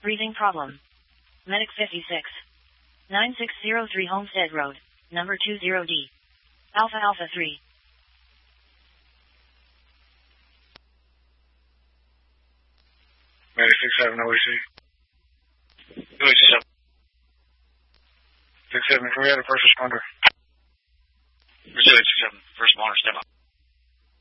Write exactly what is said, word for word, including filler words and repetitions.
Breathing problem. Medic fifty-six. nine six zero three Homestead Road, number two zero D. Alpha Alpha three. Medic six seven O E C. O E C seven. six seven, can we have a first responder? Brazil six seven, first responder, step up.